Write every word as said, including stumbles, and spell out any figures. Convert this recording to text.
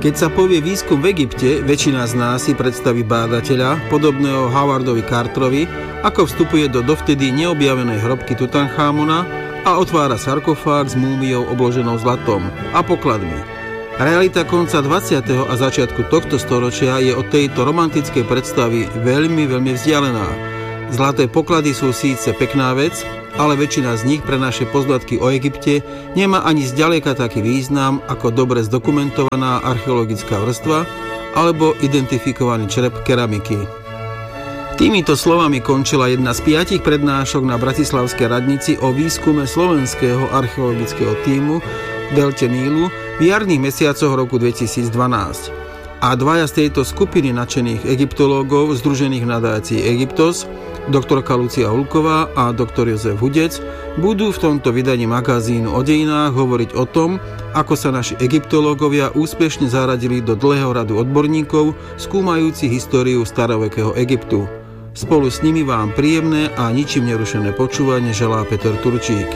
Keď sa povie výskum v Egypte, väčšina z nás si predstaví bádateľa, podobného Howardovi Carterovi, ako vstupuje do dovtedy neobjavenej hrobky Tutanchamona a otvára sarkofág s múmiou obloženou zlatom a pokladmi. Realita konca dvadsiateho a začiatku tohto storočia je od tejto romantickej predstavy veľmi, veľmi vzdialená. Zlaté poklady sú síce pekná vec, ale väčšina z nich pre naše poznatky o Egypte nemá ani zďaleka taký význam ako dobre zdokumentovaná archeologická vrstva alebo identifikovaný črep keramiky. Týmito slovami končila jedna z piatich prednášok na bratislavskej radnici o výskume slovenského archeologického tímu v delte Nílu v jarných mesiacoch roku dvetisícdvanásť. A dvaja z tejto skupiny nadšených egyptológov združených v nadácii Egyptos, doktorka Lucia Hulková a doktor Jozef Hudec, budú v tomto vydaní magazínu o dejinách hovoriť o tom, ako sa naši egyptológovia úspešne zaradili do dlhého radu odborníkov skúmajúcich históriu starovekého Egyptu. Spolu s nimi vám príjemné a ničím nerušené počúvanie želá Peter Turčík.